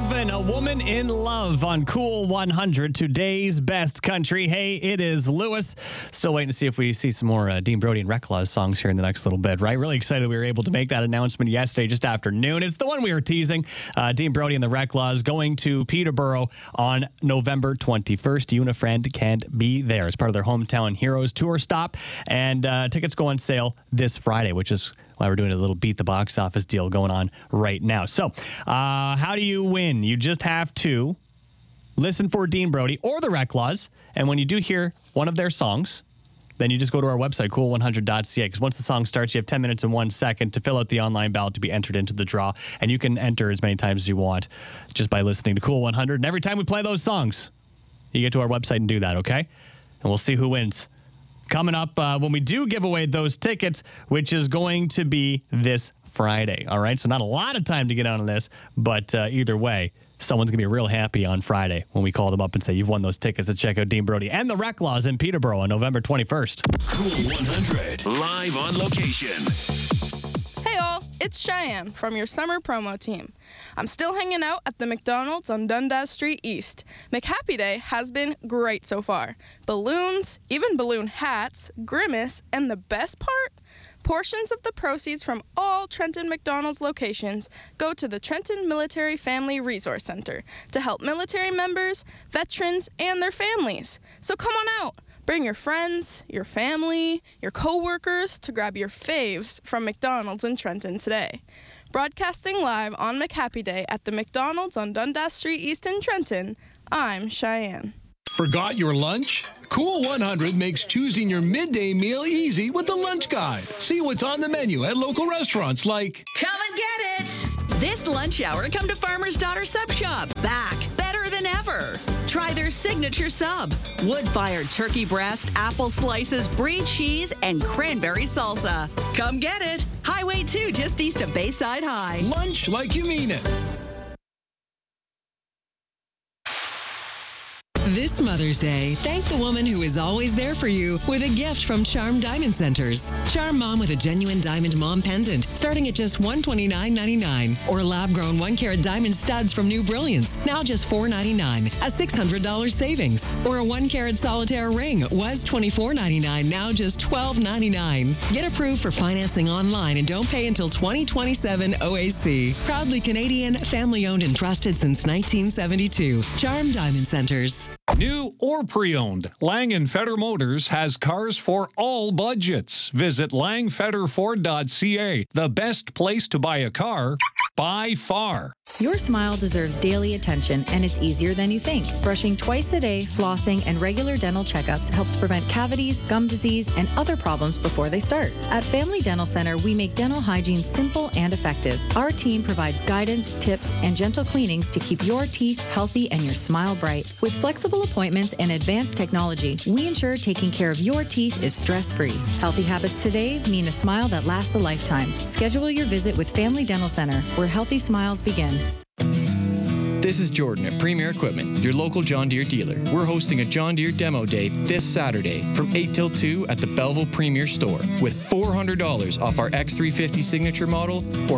11, A Woman in Love on Cool 100, today's best country. Hey, it is Lewis. Still waiting to see if we see some more Dean Brody and Reclaws songs here in the next little bit, right? Really excited we were able to make that announcement yesterday, just after noon. It's the one we were teasing. Dean Brody and the Reclaws going to Peterborough on November 21st. You and a friend can't be there. It's part of their Hometown Heroes tour stop. And tickets go on sale this Friday, which is why we're doing a little beat the box office deal going on right now. So how do you win? You just have to listen for Dean Brody or the Reclaws. And when you do hear one of their songs, then you just go to our website, cool100.ca, because once the song starts, you have 10 minutes and 1 second to fill out the online ballot to be entered into the draw. And you can enter as many times as you want just by listening to Cool 100. And every time we play those songs, you get to our website and do that, okay? And we'll see who wins. Coming up when we do give away those tickets, which is going to be this Friday, all right? So not a lot of time to get on this, but either way, someone's going to be real happy on Friday when we call them up and say, you've won those tickets to check out Dean Brody and the Reclaws in Peterborough on November 21st. Cool 100, live on location. Hey all, it's Cheyenne from your summer promo team. I'm still hanging out at the McDonald's on Dundas Street East. McHappy Day has been great so far. Balloons, even balloon hats, Grimace, and the best part? Portions of the proceeds from all Trenton McDonald's locations go to the Trenton Military Family Resource Center to help military members, veterans, and their families. So come on out. Bring your friends, your family, your co-workers to grab your faves from McDonald's in Trenton today. Broadcasting live on McHappy Day at the McDonald's on Dundas Street East in Trenton, I'm Cheyenne. Forgot your lunch? Cool 100 makes choosing your midday meal easy with the Lunch Guide. See what's on the menu at local restaurants like... Come and get it! This lunch hour, come to Farmer's Daughter Sub Shop. Back, better than ever. Try their signature sub. Wood-fired turkey breast, apple slices, brie cheese, and cranberry salsa. Come get it. Highway 2, just east of Bayside High. Lunch like you mean it. This Mother's Day, thank the woman who is always there for you with a gift from Charm Diamond Centers. Charm Mom with a genuine diamond mom pendant starting at just $129.99. Or lab-grown 1-carat diamond studs from New Brilliance, now just $4.99, a $600 savings. Or a 1-carat solitaire ring was $24.99, now just $12.99. Get approved for financing online and don't pay until 2027 OAC. Proudly Canadian, family-owned and trusted since 1972. Charm Diamond Centers. New or pre-owned, Lang & Feder Motors has cars for all budgets. Visit langfederford.ca, the best place to buy a car by far. Your smile deserves daily attention, and it's easier than you think. Brushing twice a day, flossing, and regular dental checkups helps prevent cavities, gum disease, and other problems before they start. At Family Dental Center, we make dental hygiene simple and effective. Our team provides guidance, tips, and gentle cleanings to keep your teeth healthy and your smile bright. With flexible appointments and advanced technology, we ensure taking care of your teeth is stress-free. Healthy habits today mean a smile that lasts a lifetime. Schedule your visit with Family Dental Center, where healthy smiles begin. This is Jordan at Premier Equipment, your local John Deere dealer. We're hosting a John Deere Demo Day this Saturday from 8 till 2 at the Belleville Premier Store with $400 off our X350 Signature model or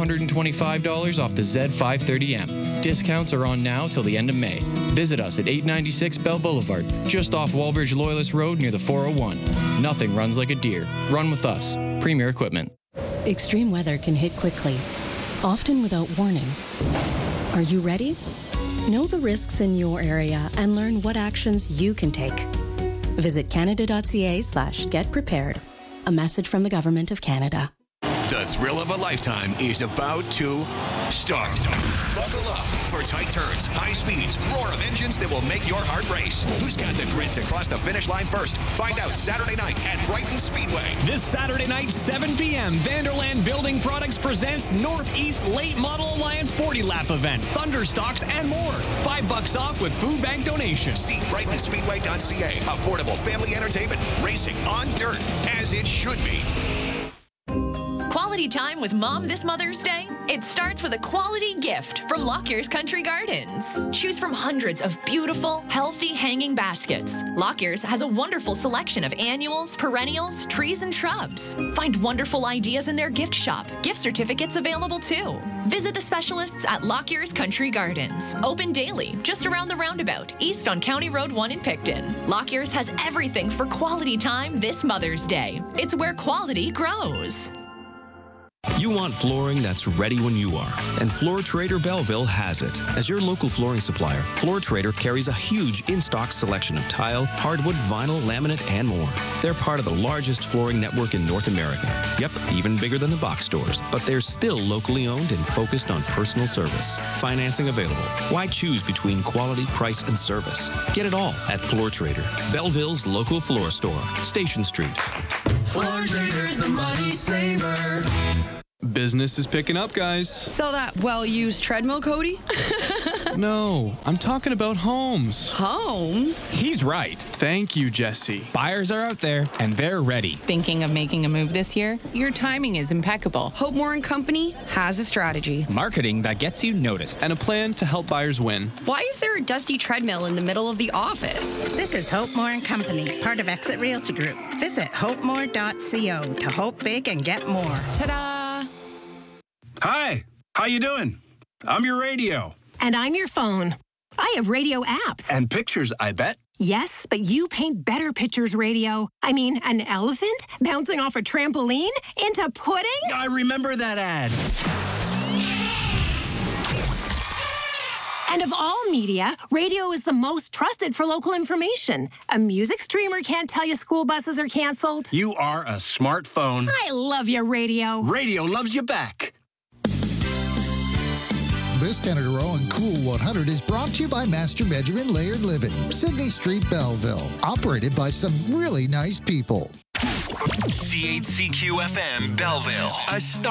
$525 off the Z530M. Discounts are on now till the end of May. Visit us at 896 Bell Boulevard, just off Walbridge Loyalist Road near the 401. Nothing runs like a Deere. Run with us. Premier Equipment. Extreme weather can hit quickly, often without warning. Are you ready? Know the risks in your area and learn what actions you can take. Visit canada.ca/getprepared. A message from the Government of Canada. The thrill of a lifetime is about to start. Buckle up for tight turns, high speeds, roar of engines that will make your heart race. Who's got the grit to cross the finish line first? Find out Saturday night at Brighton Speedway. This Saturday night, 7 p.m., Vanderland Building Products presents Northeast Late Model Alliance 40-lap event, Thunderstocks, and more. $5 off with food bank donations. See BrightonSpeedway.ca. Affordable family entertainment, racing on dirt, as it should be. Quality quality time with Mom this Mother's Day? It starts with a quality gift from Lockyer's Country Gardens. Choose from hundreds of beautiful, healthy hanging baskets. Lockyer's has a wonderful selection of annuals, perennials, trees, and shrubs. Find wonderful ideas in their gift shop. Gift certificates available too. Visit the specialists at Lockyer's Country Gardens. Open daily, just around the roundabout, east on County Road 1 in Picton. Lockyer's has everything for quality time this Mother's Day. It's where quality grows. You want flooring that's ready when you are, and Floor Trader Belleville has it. As your local flooring supplier, Floor Trader carries a huge in-stock selection of tile, hardwood, vinyl, laminate, and more. They're part of the largest flooring network in North America. Yep, even bigger than the box stores, but they're still locally owned and focused on personal service. Financing available. Why choose between quality, price, and service? Get it all at Floor Trader, Belleville's local floor store, Station Street. Floor Trader, the money saver. Business is picking up, guys. So that well-used treadmill, Cody? No, I'm talking about homes. Homes? He's right. Thank you, Jesse. Buyers are out there, and they're ready. Thinking of making a move this year? Your timing is impeccable. Hope Moore & Company has a strategy. Marketing that gets you noticed. And a plan to help buyers win. Why is there a dusty treadmill in the middle of the office? This is Hope Moore & Company, part of Exit Realty Group. Visit hopemore.co to hope big and get more. Ta-da! Hi, how you doing? I'm your radio. And I'm your phone. I have radio apps. And pictures, I bet. Yes, but you paint better pictures, radio. I mean, an elephant bouncing off a trampoline into pudding? I remember that ad. And of all media, radio is the most trusted for local information. A music streamer can't tell you school buses are canceled. You are a smartphone. I love your radio. Radio loves you back. This 10 in a row on Cool 100 is brought to you by Master Benjamin Laird Living, Sydney Street, Belleville. Operated by some really nice people. CHCQ FM Belleville, a star.